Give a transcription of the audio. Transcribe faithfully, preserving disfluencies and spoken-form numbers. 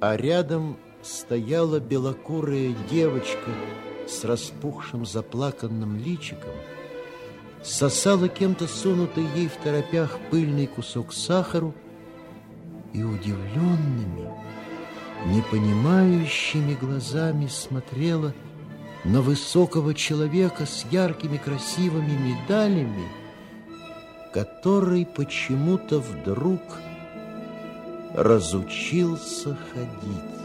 а рядом стояла белокурая девочка с распухшим заплаканным личиком, сосала кем-то сунутый ей в торопях пыльный кусок сахару и удивленными, непонимающими глазами смотрела на высокого человека с яркими красивыми медалями, который почему-то вдруг разучился ходить.